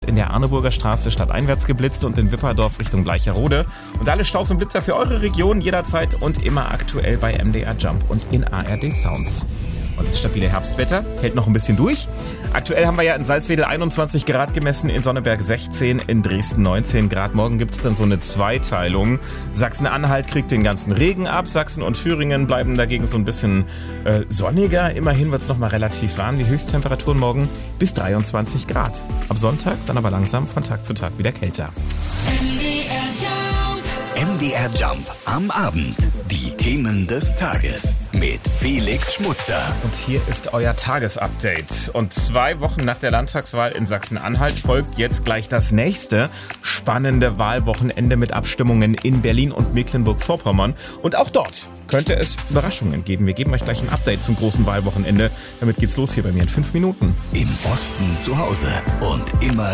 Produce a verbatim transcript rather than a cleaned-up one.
in der Arneburger Straße stadteinwärts geblitzt und in Wipperdorf Richtung Bleicherode. Und alle Staus und Blitzer für eure Region jederzeit und immer aktuell bei M D R Jump und in A R D Sounds. Und das stabile Herbstwetter hält noch ein bisschen durch. Aktuell haben wir ja in Salzwedel einundzwanzig Grad gemessen, in Sonneberg sechzehn, in Dresden neunzehn Grad. Morgen gibt es dann so eine Zweiteilung. Sachsen-Anhalt kriegt den ganzen Regen ab. Sachsen und Thüringen bleiben dagegen so ein bisschen äh, sonniger. Immerhin wird es noch mal relativ warm. Die Höchsttemperaturen morgen bis dreiundzwanzig Grad. Ab Sonntag dann aber langsam von Tag zu Tag wieder kälter. M D R Jump am Abend. Die Themen des Tages mit Felix Schmutzer. Und hier ist euer Tagesupdate. Und zwei Wochen nach der Landtagswahl in Sachsen-Anhalt folgt jetzt gleich das nächste spannende Wahlwochenende mit Abstimmungen in Berlin und Mecklenburg-Vorpommern. Und auch dort könnte es Überraschungen geben. Wir geben euch gleich ein Update zum großen Wahlwochenende. Damit geht's los hier bei mir in fünf Minuten. Im Osten zu Hause und immer